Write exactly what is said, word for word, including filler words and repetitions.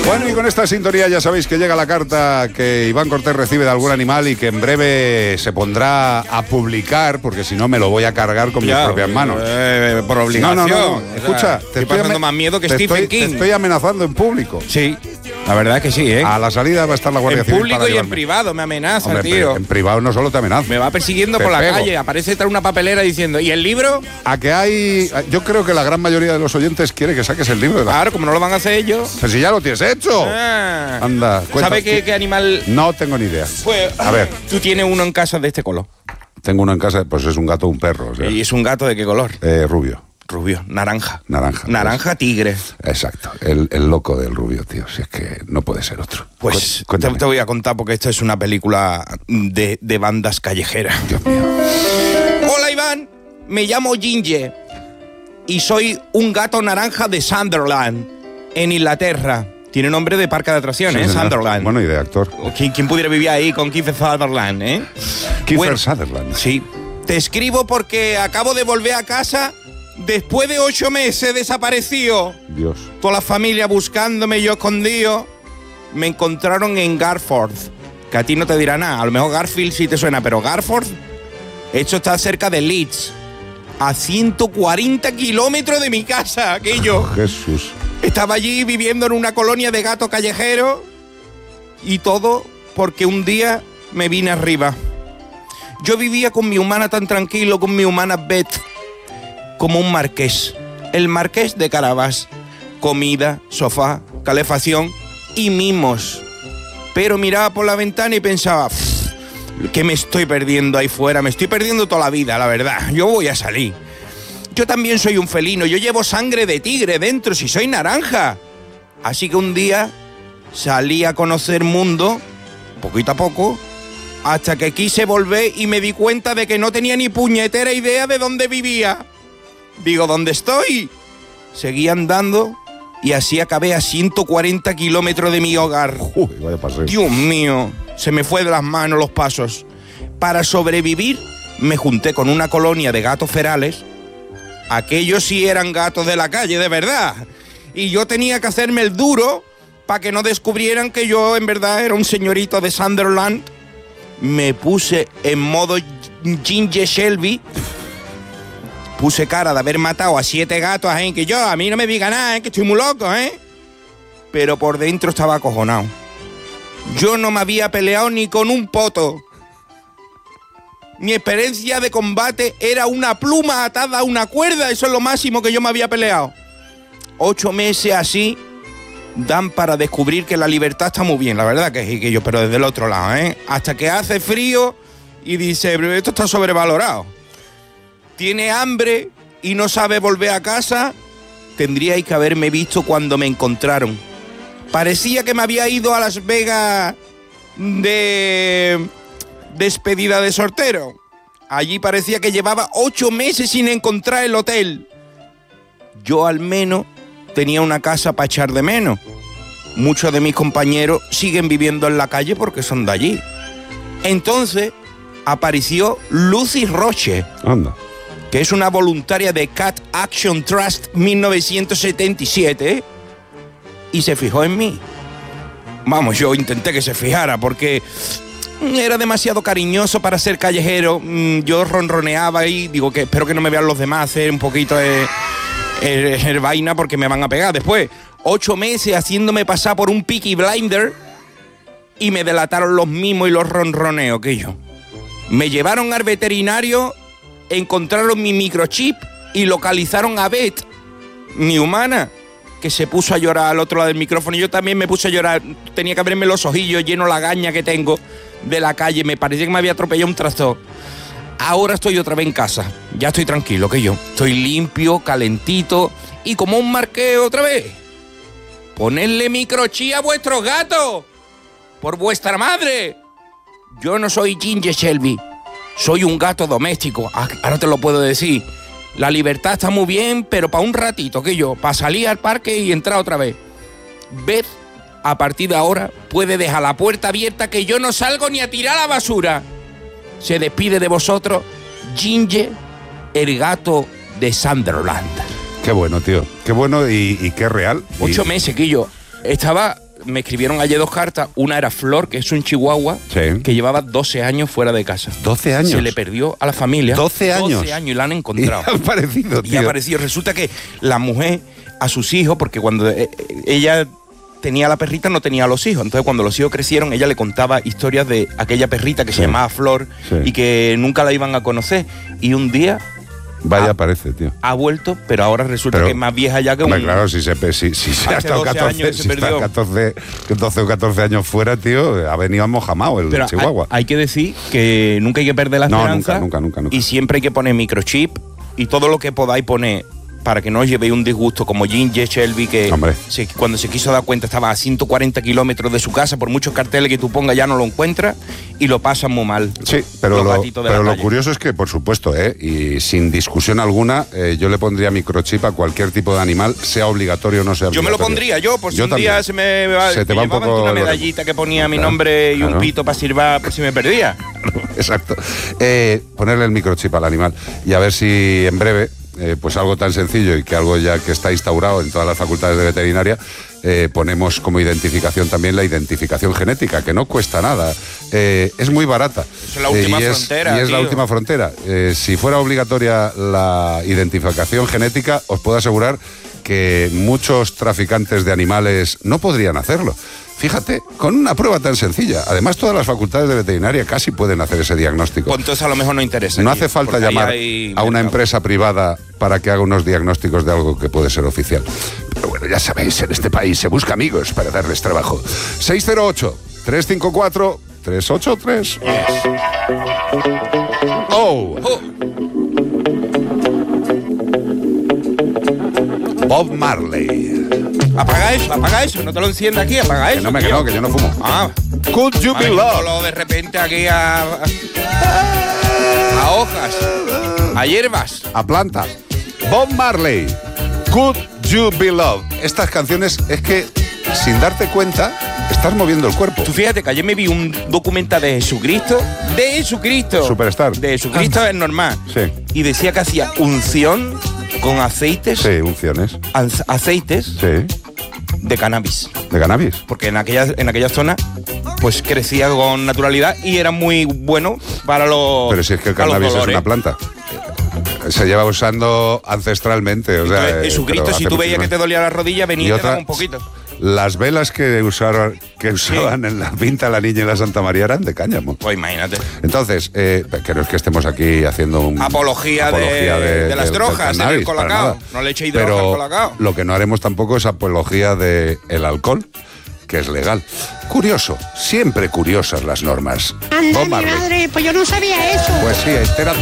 Bueno, y con esta sintonía ya sabéis que llega la carta que Iván Cortés recibe de algún animal y que en breve se pondrá a publicar, porque si no me lo voy a cargar con ya, mis propias manos. Eh, por obligación. No, no, no. Escucha, o sea, te estoy pasando más miedo que Stephen estoy, King. Te estoy amenazando en público. Sí, la verdad es que sí, ¿eh? A la salida va a estar la Guardia Civil. En público para y llevarme. en privado me amenaza, Hombre, tío. En privado no solo te amenaza. Me va persiguiendo te por la pego. calle. Aparece tras una papelera diciendo, ¿y el libro? A que hay... Yo creo que la gran mayoría de los oyentes quiere que saques el libro de la... Claro, como no lo van a hacer ellos. Pero si ya lo tienes hecho. Ah. Anda, ¿Sabe qué, qué animal...? No tengo ni idea. Pues, a ver. Tú tienes uno en casa de este color. Tengo uno en casa, pues es un gato o un perro. O sea. ¿Y es un gato de qué color? Eh, rubio. Rubio, naranja. Naranja. Naranja pues, tigre. Exacto, el, el loco del rubio, tío. Si es que no puede ser otro. Pues te, te voy a contar porque esto es una película de, de bandas callejeras. Dios mío. Hola, Iván. Me llamo Ginger y soy un gato naranja de Sunderland, en Inglaterra. Tiene nombre de parque de atracciones, sí, ¿eh? Sunderland. Bueno, y de actor. ¿Quién, ¿Quién pudiera vivir ahí con Kiefer Sutherland, eh? Kiefer bueno, Sutherland. Sí. Te escribo porque acabo de volver a casa después de ocho meses desaparecido. Dios. Toda la familia buscándome, yo escondido. Me encontraron en Garforth, que a ti no te dirá nada. A lo mejor Garfield sí te suena, pero Garforth, esto está cerca de Leeds, a ciento cuarenta kilómetros de mi casa, aquello. Oh, Jesús. Estaba allí viviendo en una colonia de gatos callejeros y todo porque un día me vine arriba. Yo vivía con mi humana tan tranquilo, con mi humana Beth, como un marqués. El marqués de Carabas. Comida, sofá, calefacción y mimos. Pero miraba por la ventana y pensaba, ¿qué me estoy perdiendo ahí fuera? Me estoy perdiendo toda la vida, la verdad. Yo voy a salir. Yo también soy un felino, yo llevo sangre de tigre dentro, si soy naranja. Así que un día salí a conocer mundo, poquito a poco, hasta que quise volver y me di cuenta de que no tenía ni puñetera idea de dónde vivía. Digo, ¿dónde estoy? Seguí andando y así acabé a ciento cuarenta kilómetros de mi hogar. Uy, vaya paseo. Dios mío, se me fue de las manos los pasos. Para sobrevivir, me junté con una colonia de gatos ferales. Aquellos sí eran gatos de la calle, de verdad. Y yo tenía que hacerme el duro para que no descubrieran que yo en verdad era un señorito de Sunderland. Me puse en modo Ginger Shelby. Puse cara de haber matado a siete gatos, ¿eh? Que yo, a mí no me diga nada, ¿eh? Que estoy muy loco, ¿eh? Pero por dentro estaba acojonado. Yo no me había peleado ni con un poto. Mi experiencia de combate era una pluma atada a una cuerda. Eso es lo máximo que yo me había peleado. Ocho meses así dan para descubrir que la libertad está muy bien. La verdad que sí, que yo, pero desde el otro lado, ¿eh? Hasta que hace frío y dice, esto está sobrevalorado. Tiene hambre y no sabe volver a casa. Tendríais que haberme visto cuando me encontraron. Parecía que me había ido a Las Vegas de... despedida de soltero. Allí parecía que llevaba ocho meses sin encontrar el hotel. Yo al menos tenía una casa para echar de menos. Muchos de mis compañeros siguen viviendo en la calle porque son de allí. Entonces apareció Lucy Roche. Anda. Que es una voluntaria de Cat Action Trust mil novecientos setenta y siete, ¿eh? Y se fijó en mí. Vamos, yo intenté que se fijara porque era demasiado cariñoso para ser callejero. Yo ronroneaba y digo que espero que no me vean los demás hacer un poquito de, de, de vaina porque me van a pegar después. Ocho meses haciéndome pasar por un Peaky Blinder y me delataron los mimos y los ronroneos que yo. Me llevaron al veterinario, encontraron mi microchip y localizaron a Beth, mi humana, que se puso a llorar al otro lado del micrófono. Y yo también me puse a llorar. Tenía que abrirme los ojillos, lleno la gaña que tengo de la calle. Me parecía que me había atropellado un tractor. Ahora estoy otra vez en casa. Ya estoy tranquilo, que yo. Estoy limpio, calentito y como un marqueo otra vez. Ponedle microchip a vuestros gatos. Por vuestra madre. Yo no soy Ginger Shelby. Soy un gato doméstico. Ahora te lo puedo decir. La libertad está muy bien, pero para un ratito, que yo, para salir al parque y entrar otra vez. Beth, a partir de ahora, puede dejar la puerta abierta que yo no salgo ni a tirar la basura. Se despide de vosotros, Ginger, el gato de Sunderland. Qué bueno, tío. Qué bueno y, y qué real. Ocho y... meses, que yo estaba me escribieron ayer dos cartas. Una era Flor, que es un chihuahua, sí. que llevaba doce años fuera de casa. ¿doce años? Se le perdió a la familia. ¿doce años? doce años y la han encontrado. Y ha aparecido, tío. Y ha aparecido. Resulta que la mujer, a sus hijos, porque cuando eh, ella tenía la perrita, no tenía a los hijos. Entonces, cuando los hijos crecieron, ella le contaba historias de aquella perrita que sí. se llamaba Flor sí. y que nunca la iban a conocer. Y un día... Vaya, ha, aparece, tío. Ha vuelto, pero ahora resulta pero, que es más vieja ya que un... Claro, si se, si, si se ha estado catorce, si está catorce, doce o catorce años fuera, tío, ha venido mojamao el pero chihuahua. Hay, hay que decir que nunca hay que perder la no, esperanza. Nunca, nunca, nunca, nunca. Y siempre hay que poner microchip y todo lo que podáis poner para que no os llevéis un disgusto, como Ginger Shelby, que se, cuando se quiso dar cuenta estaba a ciento cuarenta kilómetros de su casa, por muchos carteles que tú pongas ya no lo encuentras y lo pasan muy mal. Sí, pero, lo, pero lo curioso es que, por supuesto, ¿eh? y sin discusión alguna, eh, yo le pondría microchip a cualquier tipo de animal, sea obligatorio o no sea obligatorio. Yo me lo pondría, yo, por si yo un también. día se me va, se te va un poco una medallita que ponía mi nombre y claro. un pito para sirvar por si me perdía. Exacto. Eh, ponerle el microchip al animal y a ver si en breve... Eh, pues algo tan sencillo y que algo ya que está instaurado en todas las facultades de veterinaria, eh, ponemos como identificación también la identificación genética, que no cuesta nada, eh, es muy barata. Es la última eh, y frontera. Es, y es tío. la última frontera. Eh, si fuera obligatoria la identificación genética, os puedo asegurar que muchos traficantes de animales no podrían hacerlo. Fíjate, con una prueba tan sencilla. Además, todas las facultades de veterinaria casi pueden hacer ese diagnóstico. Pues entonces a lo mejor no interesa. No tío, hace falta llamar a una empresa privada para que haga unos diagnósticos de algo que puede ser oficial. Pero bueno, ya sabéis, en este país se busca amigos para darles trabajo. seis cero ocho, tres cinco cuatro, tres ocho tres. Oh. oh. Bob Marley. Apaga eso, apaga eso, no te lo enciendas aquí, apaga eso. Que no, me, que no, que yo no fumo. Ah. Could you be loved? De repente aquí a, a, a hojas, a hierbas, a plantas. Bob Marley, Could You Be Loved. Estas canciones es que, sin darte cuenta, estás moviendo el cuerpo. Tú fíjate que ayer me vi un documental de Jesucristo, de Jesucristo. Superstar. De Jesucristo es normal. Sí. Y decía que hacía unción con aceites. Sí, unciones. Aceites. Sí. De cannabis. ¿De cannabis? Porque en aquella, en aquella zona pues crecía con naturalidad y era muy bueno para los Pero si es que el cannabis es una planta. Se lleva usando ancestralmente. O sea, entonces, Jesucristo, si tú veías que te dolía la rodilla, venía y te daba un poquito. Las velas que usaron, que usaban sí. en la Pinta la Niña y la Santa María eran de cáñamo. Pues imagínate. Entonces, eh, que no es que estemos aquí haciendo un... Apología, apología de, de, de las de, drogas, de del colacao. No le echéis drogas al colacao. Lo que no haremos tampoco es apología del alcohol, que es legal. Curioso, siempre curiosas las normas. Anda, mi madre, pues yo no sabía eso. Pues sí, espérate.